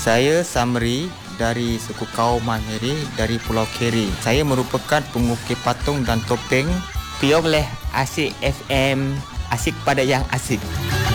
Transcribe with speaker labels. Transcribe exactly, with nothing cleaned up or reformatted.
Speaker 1: Saya Samri dari suku Kaum Mahiri dari Pulau Keri. Saya merupakan pengukir patung dan topeng.
Speaker 2: Piong leh Asik F M, asik pada yang asik.